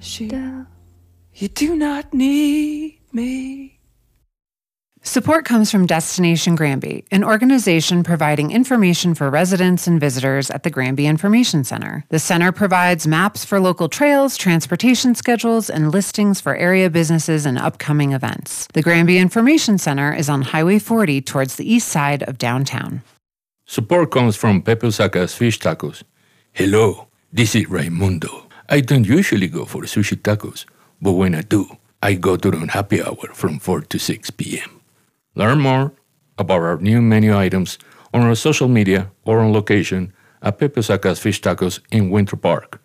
You do not need me. Support comes from Destination Granby, an organization providing information for residents and visitors at the Granby Information Center. The center provides maps for local trails, transportation schedules, and listings for area businesses and upcoming events. The Granby Information Center is on Highway 40 towards the east side of downtown. Support comes from Pepe Usaca's Fish Tacos. Hello, this is Raimundo. I don't usually go for sushi tacos, but when I do, I go during happy hour from 4 to 6 p.m. Learn more about our new menu items on our social media or on location at Pepe Usaca's Fish Tacos in Winter Park.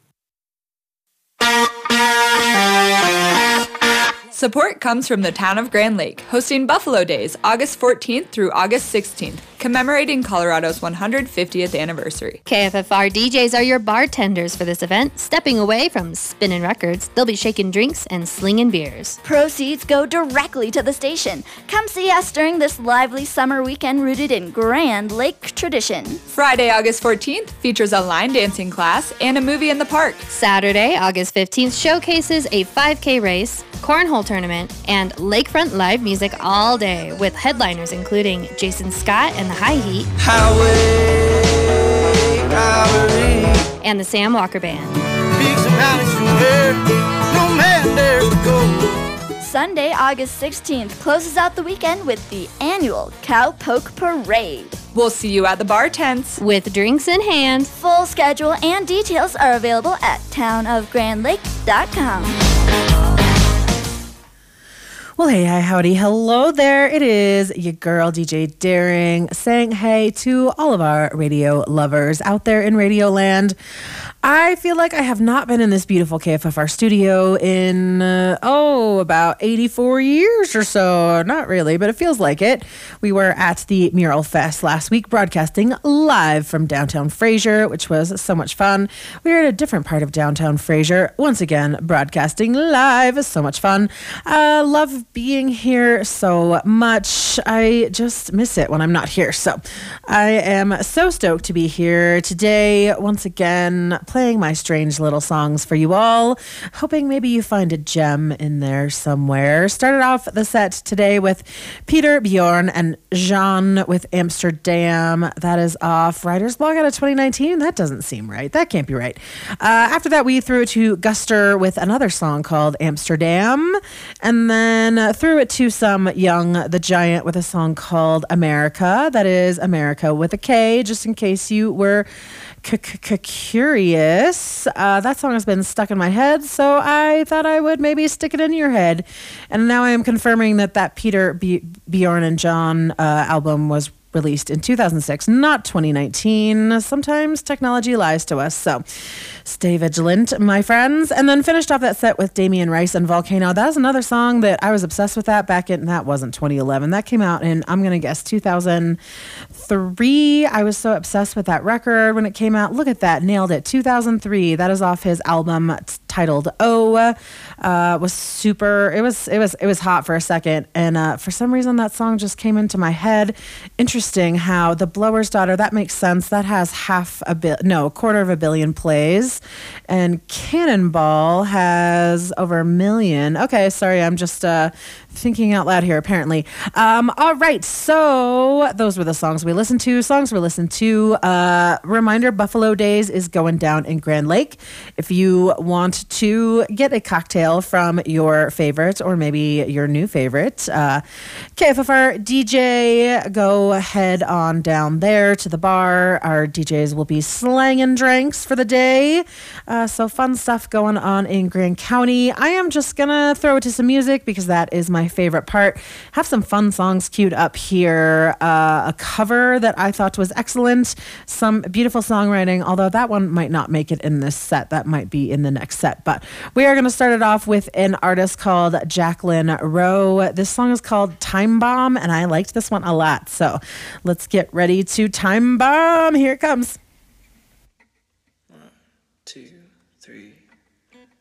Support comes from the town of Grand Lake, hosting Buffalo Days August 14th through August 16th, commemorating Colorado's 150th anniversary. KFFR DJs are your bartenders for this event. Stepping away from spinning records, they'll be shaking drinks and slinging beers. Proceeds go directly to the station. Come see us during this lively summer weekend rooted in Grand Lake tradition. Friday, August 14th features a line dancing class and a movie in the park. Saturday, August 15th showcases a 5K race, cornhole tournament, and lakefront live music all day with headliners including Jason Scott and the High Heat, and the Sam Walker Band. Sunday, August 16th closes out the weekend with the annual Cowpoke Parade. We'll see you at the bar tents with drinks in hand. Full schedule and details are available at townofgrandlake.com. Well, hey, hi, howdy, hello there. It is your girl, DJ Daring, saying hey to all of our radio lovers out there in Radio Land. I feel like I have not been in this beautiful KFFR studio in, about 84 years or so. Not really, but it feels like it. We were at the Mural Fest last week, broadcasting live from downtown Fraser, which was so much fun. We were at a different part of downtown Fraser, once again, broadcasting live. So much fun. Love being here so much. I just miss it when I'm not here. So I am so stoked to be here today, once again, playing my strange little songs for you all, hoping maybe you find a gem in there somewhere. Started off the set today with Peter Bjorn and Jean with Amsterdam. That is off Writer's Block out of 2019. That doesn't seem right. That can't be right. After that, we threw it to Guster with another song called Amsterdam, and then threw it to some Young the Giant with a song called America. That is America with a K, just in case you were curious. That song has been stuck in my head, so I thought I would maybe stick it in your head. And now I am confirming that Peter Bjorn and John album was released in 2006, not 2019. Sometimes technology lies to us, so stay vigilant, my friends. And then finished off that set with Damien Rice and Volcano. That was another song that I was obsessed with that wasn't 2011. That came out in, I'm going to guess, 2003. I was so obsessed with that record when it came out. Look at that, nailed it. 2003. That is off his album titled Oh. Was super. It was hot for a second, and for some reason that song just came into my head. Interesting how The Blower's Daughter, that makes sense. That has a quarter of a billion plays, and Cannonball has over 1 million. Okay, sorry, I'm just thinking out loud here, apparently. All right, so those were the songs we listened to. Reminder, Buffalo Days is going down in Grand Lake. If you want to get a cocktail from your favorite or maybe your new favorite, KFFR DJ, go head on down there to the bar. Our DJs will be slanging drinks for the day. So fun stuff going on in Grand County. I am just going to throw it to some music because that is my favorite part. Have some fun songs queued up here. A cover that I thought was excellent. Some beautiful songwriting, although that one might not make it in this set. That might be in the next set. But we are going to start it off with an artist called Jacqueline Rowe. This song is called Time Bomb, and I liked this one a lot. So let's get ready to Time Bomb. Here it comes.